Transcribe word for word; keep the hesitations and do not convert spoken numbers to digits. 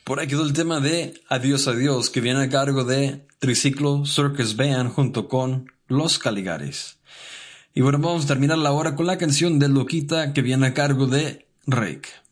Por ahí quedó el tema de Adiós Adiós, que viene a cargo de Triciclo Circus Band junto con Los Caligaris. Y bueno, vamos a terminar la hora con la canción de Loquita, que viene a cargo de Rake.